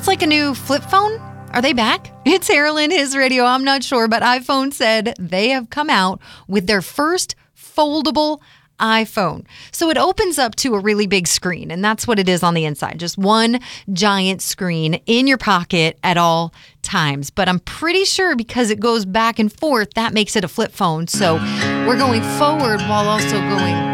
it's like a new flip phone. Are they back? It's Carolyn, His Radio. I'm not sure, but iPhone said they have come out with their first foldable iPhone. So it opens up to a really big screen, and that's what it is on the inside. Just one giant screen in your pocket at all times. But I'm pretty sure because it goes back and forth, that makes it a flip phone. So we're going forward while also going